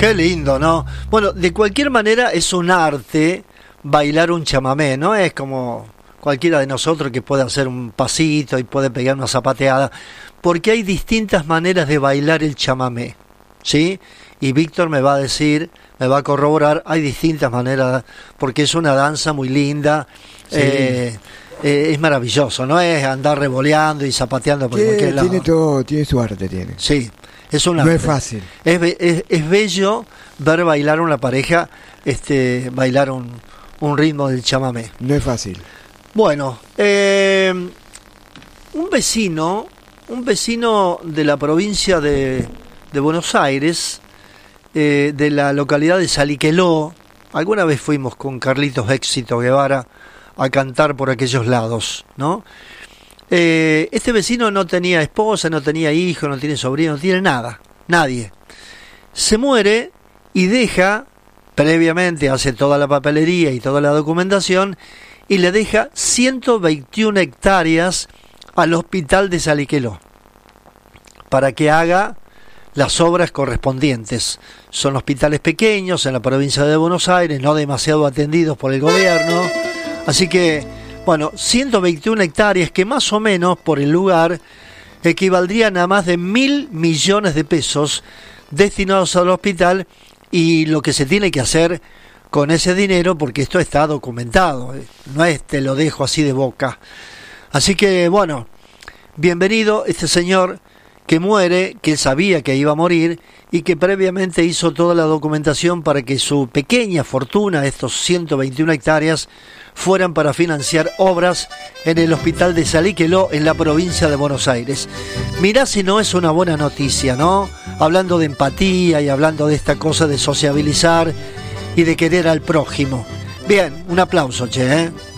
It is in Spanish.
Qué lindo, ¿no? Bueno, de cualquier manera es un arte bailar un chamamé, no es como cualquiera de nosotros que puede hacer un pasito y puede pegar una zapateada, porque hay distintas maneras de bailar el chamamé, ¿sí? Y Víctor me va a decir, me va a corroborar, hay distintas maneras, porque es una danza muy linda, Sí. es maravilloso, no es andar revoleando y zapateando por cualquier lado. Tiene todo, tiene su arte, tiene. Sí, es un No arte. es fácil. Es bello ver bailar una pareja, bailar un ritmo del chamamé. No es fácil. Bueno, un vecino de la provincia de Buenos Aires, de la localidad de Saliqueló, alguna vez fuimos con Carlitos Éxito Guevara a cantar por aquellos lados, ¿no? Este vecino no tenía esposa, no tenía hijo, no tiene sobrino, no tiene nada, nadie. Se muere y deja, previamente hace toda la papelería y toda la documentación, y le deja 121 hectáreas al hospital de Saliqueló para que haga las obras correspondientes. Son hospitales pequeños en la provincia de Buenos Aires, no demasiado atendidos por el gobierno, así que, bueno, 121 hectáreas que más o menos por el lugar equivaldrían a más de 1.000 millones de pesos destinados al hospital, y lo que se tiene que hacer con ese dinero, porque esto está documentado, no es te lo dejo así de boca. Así que, bueno, bienvenido este señor que muere, que sabía que iba a morir y que previamente hizo toda la documentación para que su pequeña fortuna, estos 121 hectáreas, fueran para financiar obras en el hospital de Saliqueló, en la provincia de Buenos Aires. Mirá si no es una buena noticia, ¿no? Hablando de empatía y hablando de esta cosa de sociabilizar y de querer al prójimo. Bien, un aplauso, che, ¿eh?